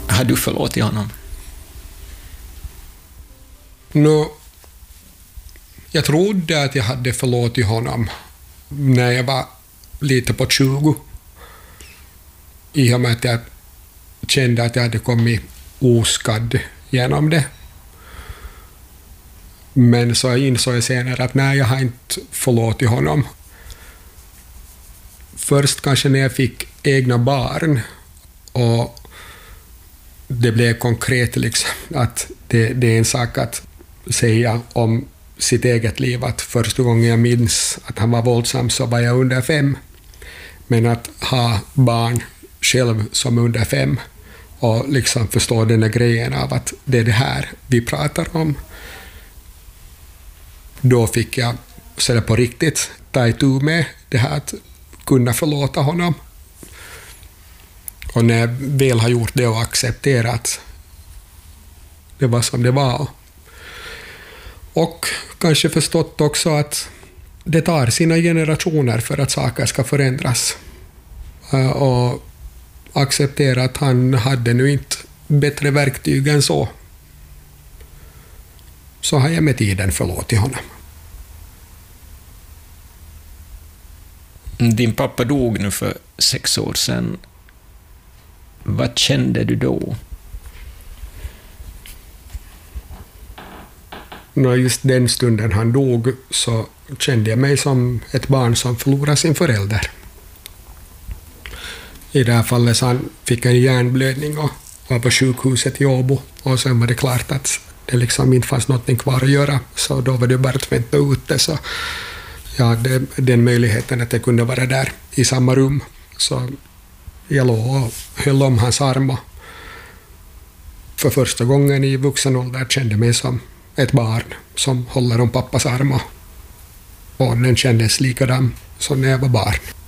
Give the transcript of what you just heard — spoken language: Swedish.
Har du förlåtit honom? Jag trodde att jag hade förlåtit honom när jag var lite på 20. I och med att jag kände att jag hade kommit oskadd genom det. Men så insåg jag senare att nej, jag har inte förlåtit honom. Först kanske när jag fick egna barn och det blev konkret liksom, att det är en sak att säga om sitt eget liv att första gången jag minns att han var våldsam så var jag under 5. Men att ha barn själv som under 5 och liksom förstå den där grejen av att det är det här vi pratar om. Då fick jag så det på riktigt ta itu med det här att kunna förlåta honom. Och när jag väl har gjort det och accepterat det var som det var. Och kanske förstått också att det tar sina generationer för att saker ska förändras. Och acceptera att han hade nu inte bättre verktyg än så. Så har jag med tiden förlåtit honom. Din pappa dog nu för 6 år sedan. Vad kände du då? Just den stunden han dog så kände jag mig som ett barn som förlorar sin förälder. I det här fallet så han fick en hjärnblödning och var på sjukhuset i Åbo. Och sen var det klart att det liksom inte fanns något kvar att göra. Så då var det bara att vänta ut det. Så jag hade den möjligheten att jag kunde vara där i samma rum. Så jag låg och höll om hans arm. Och för första gången i vuxen ålder kände jag mig som ett barn som håller om pappas arm. Och den kändes likadan som när jag var barn.